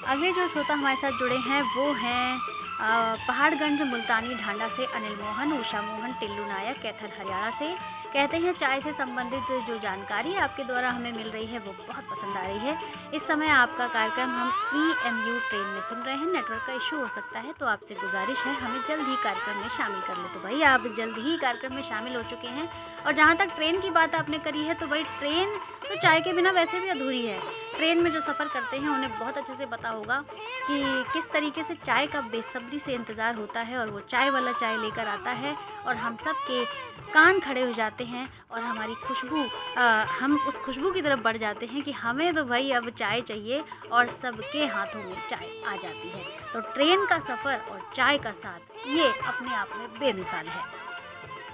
अगले जो श्रोता हमारे साथ जुड़े हैं वो हैं पहाड़गंज मुल्तानी ढांडा से अनिल मोहन, उषा मोहन, टिल्लू नायक, कैथल हरियाणा से। कहते हैं चाय से संबंधित जो जानकारी आपके द्वारा हमें मिल रही है वो बहुत पसंद आ रही है। इस समय आपका कार्यक्रम हम EMU ट्रेन में सुन रहे हैं। नेटवर्क का इशू हो सकता है तो आपसे गुजारिश है हमें जल्द ही कार्यक्रम में शामिल कर ले। तो भाई आप जल्द ही कार्यक्रम में शामिल हो चुके हैं। और जहाँ तक ट्रेन की बात आपने करी है तो भाई ट्रेन तो चाय के बिना वैसे भी अधूरी है। ट्रेन में जो सफ़र करते हैं उन्हें बहुत अच्छे से पता होगा कि किस तरीके से चाय का बेसब्री से इंतज़ार होता है और वो चाय वाला चाय लेकर आता है और हम सब के कान खड़े हो जाते हैं और हमारी खुशबू हम उस खुशबू की तरफ बढ़ जाते हैं कि हमें तो भाई अब चाय चाहिए और सबके हाथों में चाय आ जाती है। तो ट्रेन का सफ़र और चाय का साथ ये अपने आप में बेमिसाल है।